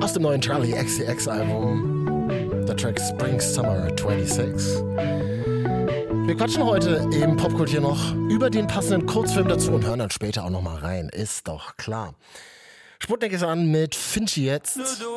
aus dem neuen Charlie XCX Album. Der Track Spring Summer 26. Wir quatschen heute im Popkult hier noch über den passenden Kurzfilm dazu und hören dann später auch nochmal rein. Ist doch klar. Sputnik ist an mit Finchi jetzt.